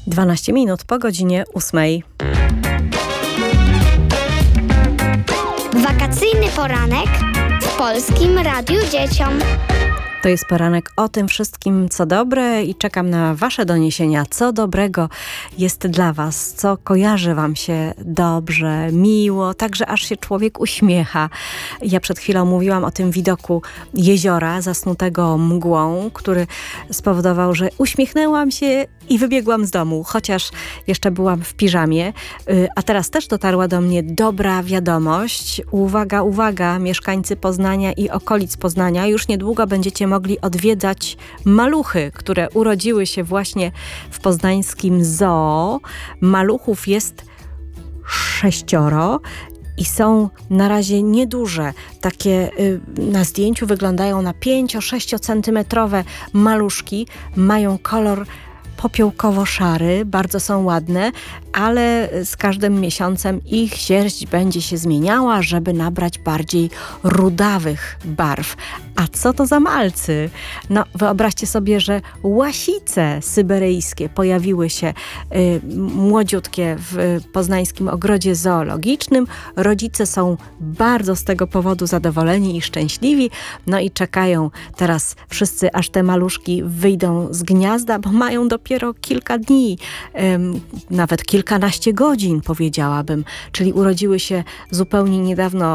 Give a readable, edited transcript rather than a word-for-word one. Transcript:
12 minut po godzinie 8. Wakacyjny poranek w Polskim Radiu Dzieciom. To jest poranek o tym wszystkim, co dobre i czekam na wasze doniesienia, co dobrego jest dla was, co kojarzy wam się dobrze, miło, tak, że aż się człowiek uśmiecha. Ja przed chwilą mówiłam o tym widoku jeziora zasnutego mgłą, który spowodował, że uśmiechnęłam się i wybiegłam z domu, chociaż jeszcze byłam w piżamie. A teraz też dotarła do mnie dobra wiadomość. Uwaga, uwaga, mieszkańcy Poznania i okolic Poznania, już niedługo będziecie mogli odwiedzać maluchy, które urodziły się właśnie w poznańskim zoo. Maluchów jest 6 i są na razie nieduże. Takie na zdjęciu wyglądają na 5-6 centymetrowe maluszki. Mają kolor popiołkowo-szary, bardzo są ładne, ale z każdym miesiącem ich sierść będzie się zmieniała, żeby nabrać bardziej rudawych barw. A co to za malcy? No, wyobraźcie sobie, że łasice syberyjskie pojawiły się młodziutkie w poznańskim ogrodzie zoologicznym. Rodzice są bardzo z tego powodu zadowoleni i szczęśliwi. No i czekają teraz wszyscy, aż te maluszki wyjdą z gniazda, bo mają dopiero kilka dni, nawet kilkanaście godzin, powiedziałabym. Czyli urodziły się zupełnie niedawno